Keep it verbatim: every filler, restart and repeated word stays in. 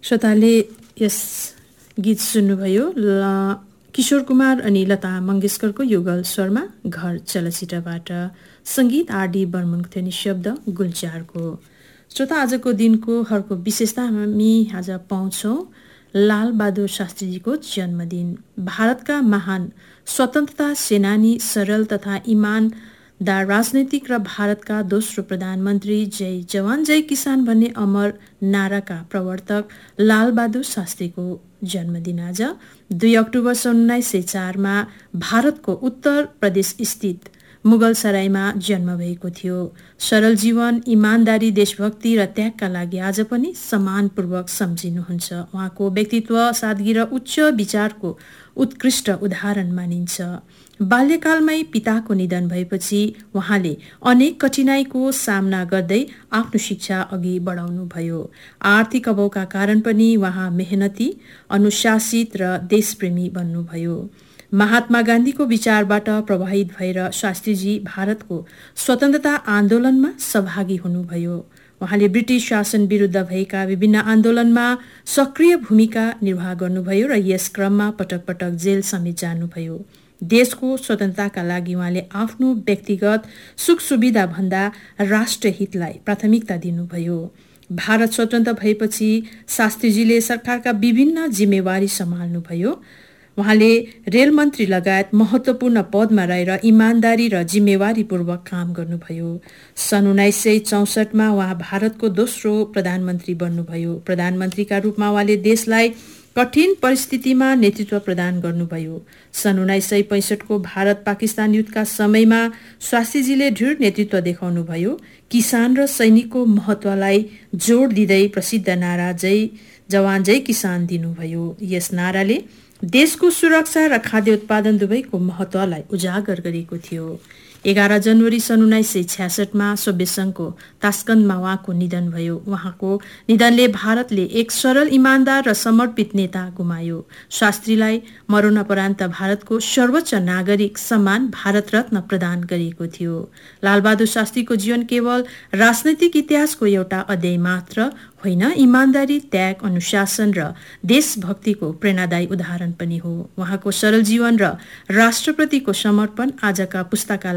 श्रोताले यस गीत सुन्नुभयो किशोर कुमार अनि लता मंगेशकरको युगल स्वरमा घर चलचित्रबाट। संगीत आरडी बर्मनको थियो नि शब्द गुलजारको। श्रोता आजको दिनको हरको विशेषता हामी आज पाउँछौँ लाल बहादुर शास्त्रीजीको जन्मदिन। भारतका महान स्वतन्त्रता सेनानी, सरल तथा इमानदार राजनैतिक र भारतका दोस्रो प्रधानमन्त्री, जय जवान जय किसान भन्ने अमर नाराका प्रवर्तक लाल बहादुर शास्त्रीको जन्मदिन आज। दुई अक्टोबर सन् उन्नाइस सय चारमा भारतको उत्तर प्रदेश स्थित मुगल सरायमा जन्म भएको थियो। सरल जीवन, इमानदारी, देशभक्ति र त्यागका लागि आज पनि सम्मानपूर्वक सम्झिनुहुन्छ। उहाँको व्यक्तित्व सादगी र उच्च विचारको उत्कृष्ट उदाहरण मानिन्छ। बाल्यकालमै पिताको निधन भएपछि उहाँले अनेक कठिनाईको सामना गर्दै आफ्नो शिक्षा अघि बढाउनुभयो। आर्थिक अभावका कारण पनि उहाँ मेहनती, अनुशासित र देशप्रेमी बन्नुभयो। महात्मा गान्धीको विचारबाट प्रभावित भएर शास्त्रीजी भारतको स्वतन्त्रता आन्दोलनमा सहभागी हुनुभयो। उहाँले ब्रिटिस शासन विरुद्ध भएका विभिन्न आन्दोलनमा सक्रिय भूमिका निर्वाह गर्नुभयो र यस क्रममा पटक पटक जेल समेत जानुभयो। देशको स्वतन्त्रताका लागि उहाँले आफ्नो व्यक्तिगत सुख सुविधा भन्दा राष्ट्रिय हितलाई प्राथमिकता दिनुभयो। भारत स्वतन्त्र भएपछि शास्त्रीजीले सरकारका विभिन्न जिम्मेवारी सम्हाल्नुभयो। उहाँले रेल मन्त्री लगायत महत्वपूर्ण पदमा रहेर इमानदारी र जिम्मेवारीपूर्वक काम गर्नुभयो। सन् उन्नाइस सय चौसठमा उहाँ भारतको दोस्रो प्रधानमन्त्री बन्नुभयो। प्रधानमन्त्रीका रूपमा उहाँले देशलाई कठिन परिस्थितिमा नेतृत्व प्रदान गर्नुभयो। सन् उन्नाइस सय पैंसठको भारत पाकिस्तान युद्धका समयमा शास्त्रीजीले दृढ नेतृत्व देखाउनुभयो। किसान र सैनिकको महत्वलाई जोड दिँदै प्रसिद्ध नारा जय जवान जय किसान दिनुभयो। यस नाराले देशको सुरक्षा र खाद्य उत्पादन दुवैको महत्वलाई उजागर गरेको थियो। एघार जनवरी सन् उन्नाइस सय छ्यासठमा सोभियत संघको तास्कन्दमा उहाँको निधन भयो। उहाँको निधनले भारतले एक सरल, इमानदार र समर्पित नेता गुमायो। शास्त्रीलाई मरणोपरान्त भारतको सर्वोच्च नागरिक सम्मान भारत रत्न प्रदान गरिएको थियो। लालबहादुर शास्त्रीको जीवन केवल राजनैतिक इतिहासको एउटा अध्याय मात्र होइन, इमानदारी, त्याग, अनुशासन र देशभक्तिको प्रेरणादायी उदाहरण पनि हो। उहाँको सरल जीवन र राष्ट्रप्रतिको समर्पण आजका पुस्ताका